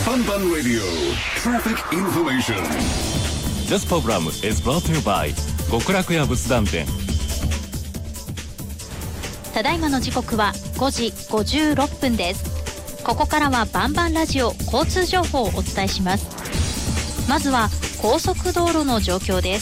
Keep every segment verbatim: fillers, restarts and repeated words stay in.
Banban Radio Traffic Information. This program is brought to you by 極楽屋仏壇店。 ただいまの時刻はごじごじゅうろっぷんです。ここからはバンバンラジオ交通情報をお伝えします。まずは高速道路の状況です。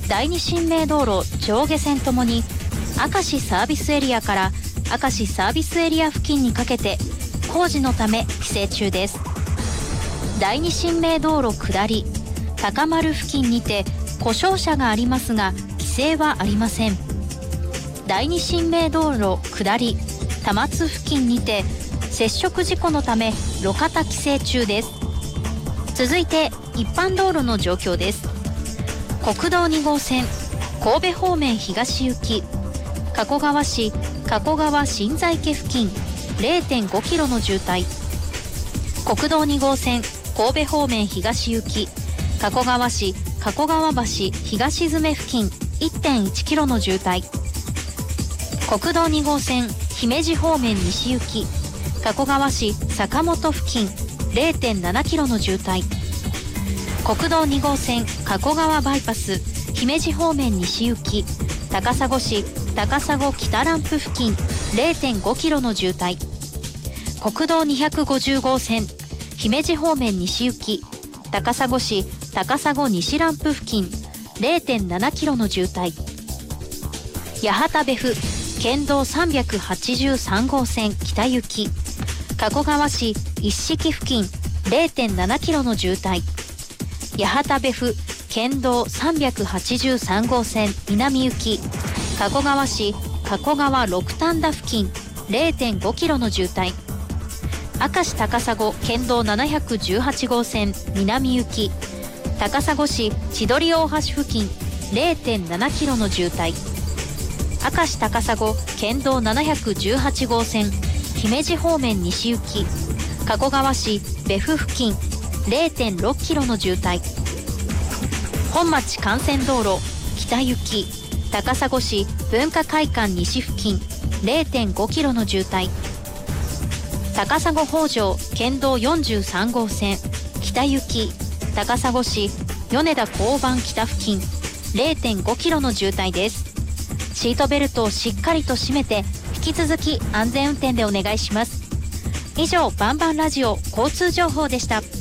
第二神明道路上下線ともに明石サービスエリアから明石サービスエリア付近にかけて工事のため規制中です。第二神明道路下り高丸付近にて故障車がありますが規制はありません。第二神明道路下り田松付近にて接触事故のため路肩規制中です。続いて一般道路の状況です。国道に号線神戸方面東行き加古川市加古川新在家付近 れいてんごキロの渋滞。国道に号線神戸方面東行き加古川市加古川橋東詰付近 いってんいちキロの渋滞。国道に号線姫路方面西行き加古川市坂本付近 れいてんななキロの渋滞。国道に号線加古川バイパス姫路方面西行き高砂市高砂北ランプ付近 れいてんごキロの渋滞。国道にひゃくごじゅう号線姫路方面西行き高砂市高砂西ランプ付近 れいてんななキロの渋滞。八幡別府県道さんびゃくはちじゅうさん号線北行き加古川市一色付近 れいてんななキロの渋滞。八幡別府県道さんびゃくはちじゅうさん号線南行き加古川市加古川六反田付近 れいてんごキロの渋滞。明石高砂県道ななひゃくじゅうはち号線南行き高砂市千鳥大橋付近 れいてんななキロの渋滞。明石高砂県道ななひゃくじゅうはち号線姫路方面西行き加古川市別府付近 れいてんろくキロの渋滞。本町幹線道路北行き高砂市文化会館西付近 れいてんごキロの渋滞。高砂北条県道よんじゅうさん号線北行き高砂市米田交番北付近 れいてんごキロの渋滞です。シートベルトをしっかりと締めて引き続き安全運転でお願いします。以上バンバンラジオ交通情報でした。